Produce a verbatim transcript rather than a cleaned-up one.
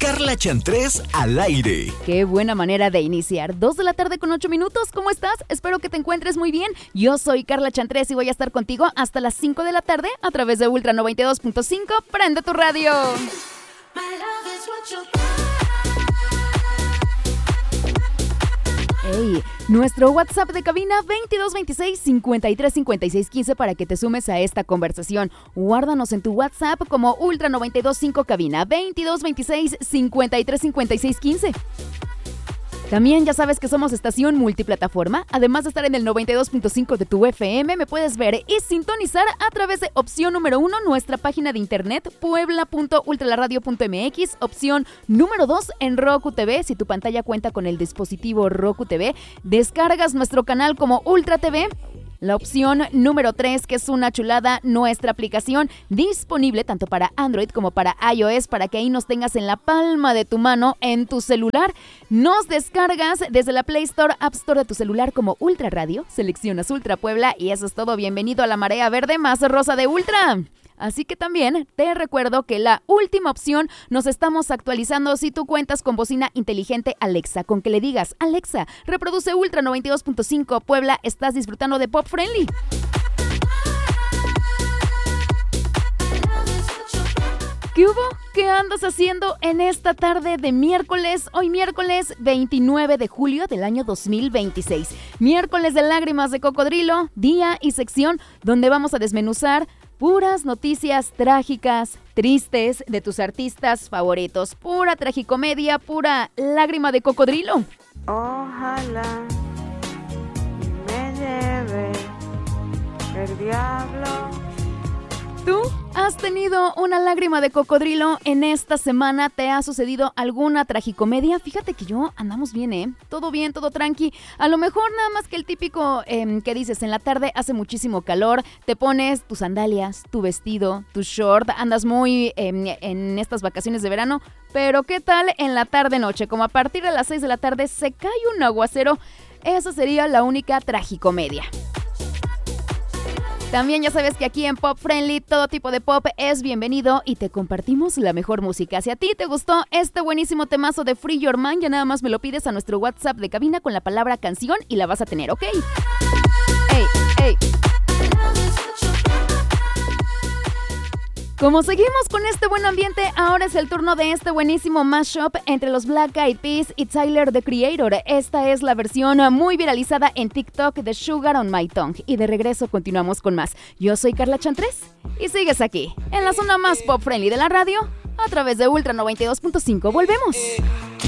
Carla Chantrés al aire. Qué buena manera de iniciar. Dos de la tarde con ocho minutos. ¿Cómo estás? Espero que te encuentres muy bien. Yo soy Carla Chantrés y voy a estar contigo hasta las cinco de la tarde a través de Ultra noventa y dos punto cinco. Prende tu radio. Hey, nuestro WhatsApp de cabina veintidós veintiséis cincuenta y tres cincuenta y seis quince para que te sumes a esta conversación. Guárdanos en tu WhatsApp como Ultra noventa y dos punto cinco cabina veintidós veintiséis cincuenta y tres cincuenta y seis quince. También ya sabes que somos estación multiplataforma. Además de estar en el noventa y dos punto cinco de tu F M, me puedes ver y sintonizar a través de opción número uno, nuestra página de internet, puebla punto ultralaradio punto m x. Opción número dos, en Roku T V. Si tu pantalla cuenta con el dispositivo Roku T V, descargas nuestro canal como Ultra T V. La opción número tres, que es una chulada, nuestra aplicación disponible tanto para Android como para iOS, para que ahí nos tengas en la palma de tu mano en tu celular. Nos descargas desde la Play Store, App Store de tu celular como Ultra Radio, seleccionas Ultra Puebla y eso es todo. Bienvenido a la marea verde más rosa de Ultra. Así que también te recuerdo que la última opción nos estamos actualizando si tú cuentas con bocina inteligente Alexa. Con que le digas, Alexa, reproduce Ultra noventa y dos punto cinco Puebla, estás disfrutando de Pop Friendly. ¿Qué hubo? ¿Qué andas haciendo en esta tarde de miércoles? Hoy miércoles veintinueve de julio del año dos mil veintiséis. Miércoles de lágrimas de cocodrilo, día y sección donde vamos a desmenuzar puras noticias trágicas, tristes de tus artistas favoritos. Pura tragicomedia, pura lágrima de cocodrilo. Ojalá me lleve el diablo. ¿Tú has tenido una lágrima de cocodrilo en esta semana? ¿Te ha sucedido alguna tragicomedia? Fíjate que yo andamos bien, ¿eh? Todo bien, todo tranqui. A lo mejor nada más que el típico eh, que dices, en la tarde hace muchísimo calor, te pones tus sandalias, tu vestido, tu short, andas muy eh, en estas vacaciones de verano, pero ¿qué tal en la tarde-noche? Como a partir de las seis de la tarde se cae un aguacero, esa sería la única tragicomedia. También ya sabes que aquí en Pop Friendly todo tipo de pop es bienvenido y te compartimos la mejor música. Si a ti te gustó este buenísimo temazo de Free Your Mind, ya nada más me lo pides a nuestro WhatsApp de cabina con la palabra canción y la vas a tener, ¿ok? ¡Ey, ey! Como seguimos con este buen ambiente, ahora es el turno de este buenísimo mashup entre los Black Eyed Peas y Tyler, the Creator. Esta es la versión muy viralizada en TikTok de Sugar on My Tongue. Y de regreso continuamos con más. Yo soy Carla Chantrés y sigues aquí, en la zona más pop friendly de la radio, a través de Ultra noventa y dos punto cinco. Volvemos.